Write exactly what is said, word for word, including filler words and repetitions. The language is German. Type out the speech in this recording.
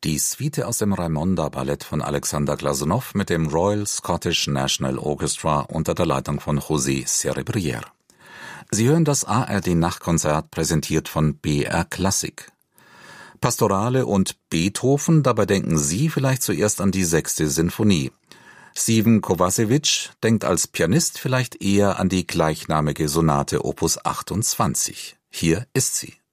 Die Suite aus dem Raimonda-Ballett von Alexander Glazunov mit dem Royal Scottish National Orchestra unter der Leitung von José Cerebrier. Sie hören das A R D-Nachtkonzert, präsentiert von B R Klassik. Pastorale und Beethoven, dabei denken Sie vielleicht zuerst an die sechste Sinfonie. Steven Kovacevic denkt als Pianist vielleicht eher an die gleichnamige Sonate Opus achtundzwanzig. Hier ist sie.